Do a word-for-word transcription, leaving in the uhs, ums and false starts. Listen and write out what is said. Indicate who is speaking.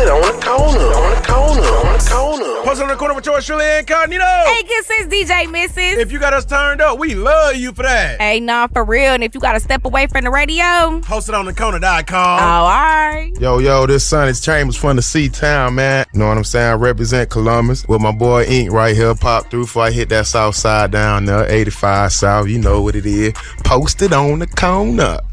Speaker 1: Posted on the corner, on the corner, on the corner.
Speaker 2: Posted on the corner with yours truly, Incognito.
Speaker 3: Hey, good sis, D J Missus.
Speaker 2: If you got us turned up, we love you for that.
Speaker 3: Hey, nah, for real. And if you got to step away from the radio,
Speaker 2: posted on the corner dot com.
Speaker 3: Oh, all right.
Speaker 4: Yo, yo, this Sonny Chambers from the C-Town, man. You know what I'm saying? I represent Columbus with my boy Ink right here. Pop through before I hit that south side down there, eighty-five South. You know what it is. Posted on the corner.